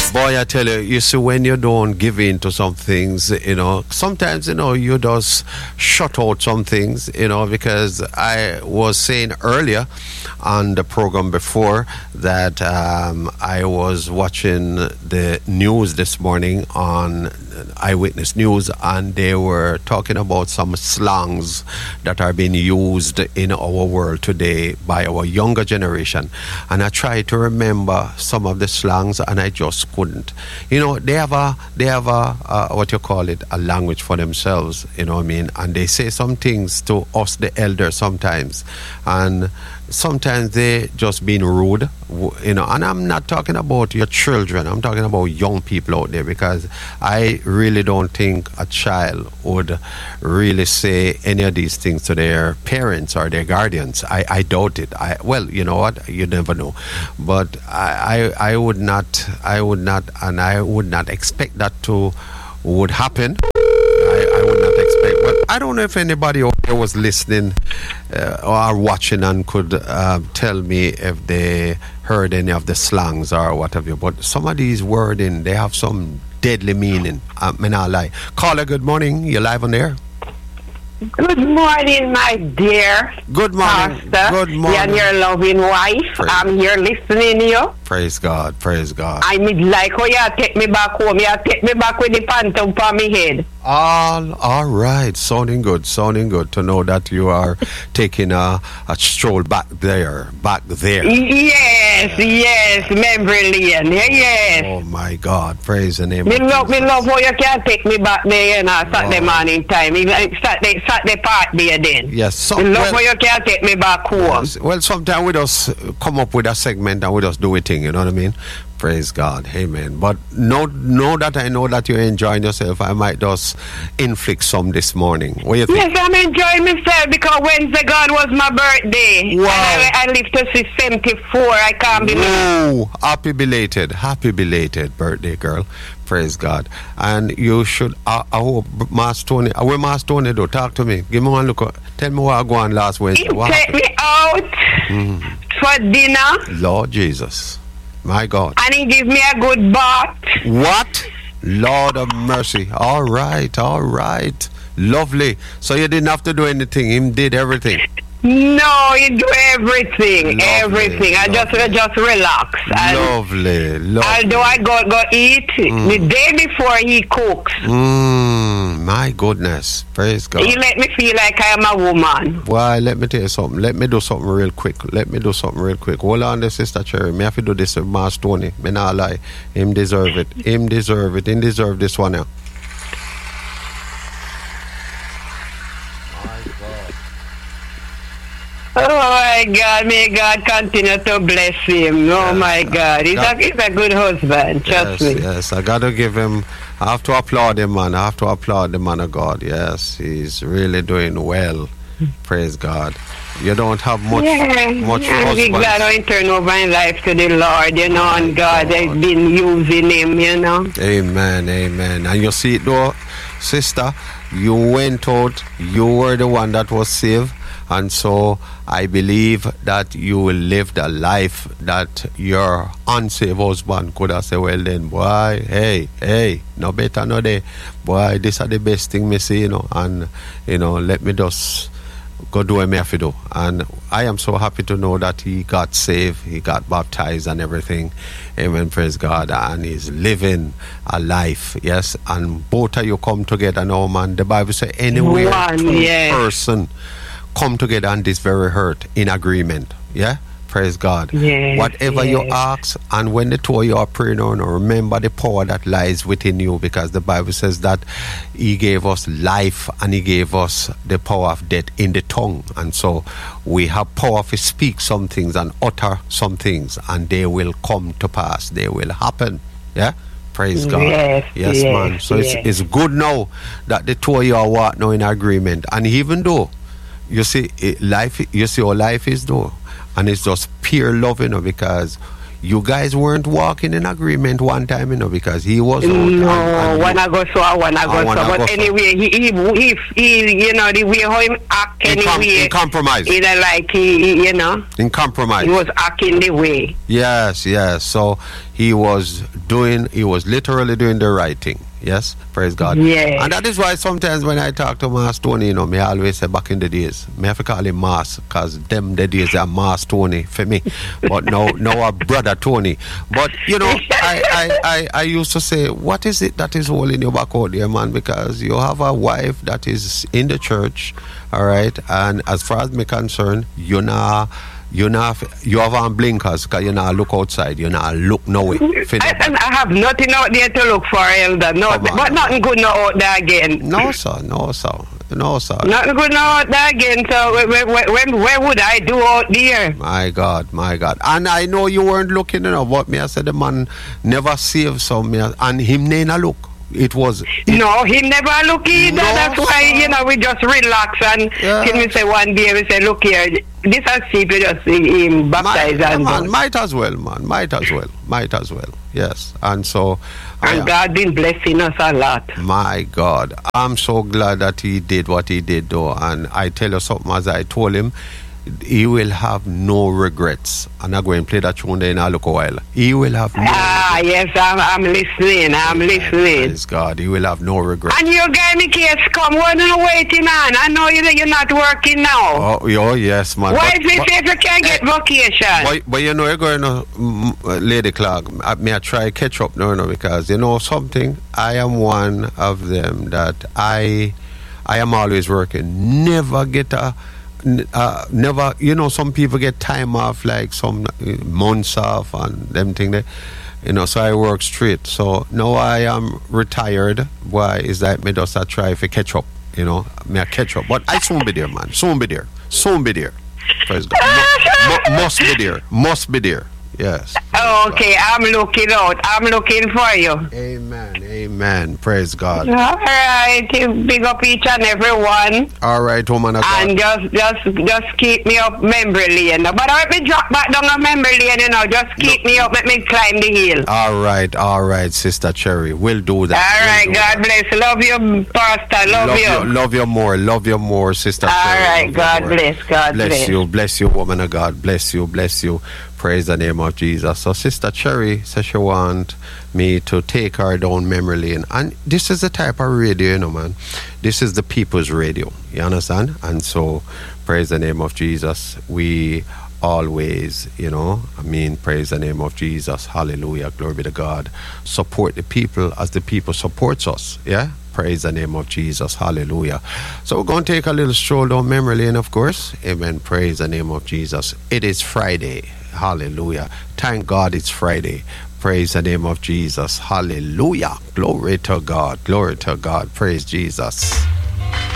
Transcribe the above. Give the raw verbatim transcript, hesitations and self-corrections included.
Boy, I tell you, you see, when you don't give in to some things, you know, sometimes, you know, you just shut out some things, you know, because I was saying earlier on the program before that um, I was watching the news this morning on Eyewitness News, and they were talking about some slangs that are being used in our world today by our younger generation. And I tried to remember some of the slangs, and I just couldn't. You know, they have a they have a uh, what you call it, a language for themselves. You know what I mean? And they say some things to us, the elders, sometimes, and sometimes they just being rude. You know, and I'm not talking about your children. I'm talking about young people out there, because I really don't think a child would really say any of these things to their parents or their guardians. I, I doubt it. I well, you know what? You never know. But I, I I would not I would not and I would not expect that to would happen. I, I would not expect. But I don't know if anybody out there was listening uh, or watching and could uh, tell me if they heard any of the slangs or whatever. But some of these wording, they have some deadly meaning. I mean, I lie. Caller, good morning. You're live on there. Good morning, my dear. Good morning. Pastor. Good morning. You and your loving wife. Praise I'm here listening to you. Praise God. Praise God. I mean, like how you take me back home. You take me back with the phantom for me head. All, all right. Sounding good. Sounding good to know that you are taking a, a stroll back there. Back there. Yes, yes. Memory lane. Yes. Oh, my God. Praise the name Me of love, me Jesus. love how you can take me back there, you know, Saturday Wow. morning time. Even Saturday, Saturday part there then. Yes. So, Me love well, how you can take me back home. yes. Well, sometimes we just come up with a segment and we just do a thing, you know what I mean? Praise God. Amen. But know, know that I know that you're enjoying yourself. I might just inflict some this morning. What do you think? Yes, I'm enjoying myself because Wednesday God was my birthday. Wow. And I, I live to see seventy-four. I can't believe it. Whoa. Happy belated. Happy belated birthday, girl. Praise God. And you should, I, I hope, Master Tony, uh, where Master Tony do? Talk to me. Give me one look. Tell me what I go on last Wednesday. He What take happened? me out Mm. for dinner Lord Jesus. My God. and he give me a good bath. What? Lord of mercy. All right, all right. Lovely. So you didn't have to do anything. Him did everything. No, he do everything, Lovely, everything. I just lovely. just relax. And Lovely, lovely. although I go go eat the day before he cooks, Mm, my goodness. Praise God. he let me feel like I am a woman. Why, let me tell you something. Let me do something real quick. Let me do something real quick. Hold on there, Sister Cherry. Me have to do this with Master Tony. Me not lie. Him deserve it. Him deserve it. Him deserve this one now. Oh my God, may God continue to bless him. Oh Yes, my God, he's, God- a, he's a good husband, Yes, trust me. yes. I got to give him, I have to applaud him, man. I have to applaud the man of God. Yes, he's really doing well. Praise God. You don't have much, Yeah, much I'm be glad husbands. I turn over my life to the Lord, you know, and God has God. been using him, you know. Amen, amen. And you see it though, sister, you went out, you were the one that was saved. And so I believe that you will live the life that your unsaved husband could have said, well then, boy, hey, hey, no better no day. Boy, this are the best thing me see, you know, and, you know, let me just go do what me have to do. And I am so happy to know that he got saved, he got baptized and everything. Amen, praise God. And he's living a life, yes. And both of you come together now, man. The Bible says anywhere One, two yes. person come together on this very hurt in agreement. Yeah? Praise God. Yes, Whatever you yes. ask, and when the two of you are praying on, remember the power that lies within you, because the Bible says that he gave us life and he gave us the power of death in the tongue. And so we have power to speak some things and utter some things, and they will come to pass. They will happen. Yeah? Praise God. Yes, yes, yes, man. So yes. it's, it's good now that the two of you are what now in agreement. And even though you see it, life, you see how life is though, and it's just pure love, you know, because you guys weren't walking in agreement one time, you know, because he was out. No, and, and one you- I go so, I one I Ah, go one so. I go But so. anyway, he, he, he, he, you know, the way how him act in, com- anyway, in compromise. you know, like he, he, you know, in compromise. he was acting the way. Yes, yes. So he was doing, he was literally doing the right thing. Yes, praise God. Yes. And that is why sometimes when I talk to Master Tony, you know, me always say back in the days, me have to call him Mas, because them the days are Master Tony for me. But now, now our brother Tony. But, you know, I, I, I, I used to say, what is it that is holding you back out there, man? Because you have a wife that is in the church, all right? And as far as me concerned, you're not... You not you have on blinkers because you not look outside. You not look nowhere. I, I have nothing out there to look for, Elder. No, Come on, but nothing good no out there again. No sir, no sir, no sir. Nothing good no out there again. So where, where, where, where would I do out there? My God, my God. And I know you weren't looking, you know, but me I said the man never saved some me and him never look. It was it, No, he never look either. No, That's why, sir. you know, we just relax and Yeah. can we say one day, we say, look here, this is cheap, you just see him might, baptized yeah, and man, done. might as well, man. Might as well. Might as well. Yes. And so And I- God been blessing us a lot. My God, I'm so glad that he did what he did, though. And I tell you something, as I told him, he will have no regrets. And I'm going to play that tune there in a little while. He will have no Ah, yes, I'm, I'm listening, I'm regrets. listening. Praise God, he will have no regrets. And you guys, me case come, what are you waiting on? I know you, you're not working now. Oh, oh yes, man. Why But- is it but- if you can't get vacation? But, but you know, you're going to, mm, uh, Lady Clark, I, may I try catch up now, you know, because you know something, I am one of them that I I am always working. Never get a, n- uh, never, you know, some people get time off, like some uh, months off and them thing there. You know, so I work straight. So now I am retired. Why is that me just a try to catch up, you know, me I catch up. But I soon be there, man. Soon be there. Soon be there. Praise God. Mu- mu- must be there. Must be there. Yes. Oh, okay, I'm looking out. I'm looking for you. Amen. Amen. Praise God. All right, you big up each and every one. All right, woman of God. And just just just keep me up memory lane. But I me drop back down a memory lane, you know, just keep me up, let me climb the hill. All right, all right, Sister Cherry. We'll do All that. right, We'll do God that. bless. Love you, Pastor. Love, Love you. you. Love you more. Love you more, Sister All Cherry. right, Love you God more. bless. God Bless bless. you. Bless you, woman of God. Bless you. Bless you. Praise the name of Jesus. So Sister Cherry says she want me to take her down memory lane. And this is the type of radio, you know, man. This is the people's radio. You understand? And so, praise the name of Jesus. We always, you know, I mean, praise the name of Jesus. Hallelujah. Glory be to God. Support the people as the people supports us. Yeah? Praise the name of Jesus. Hallelujah. So we're going to take a little stroll down memory lane, of course. Amen. Praise the name of Jesus. It is Friday. Hallelujah. Thank God it's Friday. Praise the name of Jesus. Hallelujah. Glory to God. Glory to God. Praise Jesus.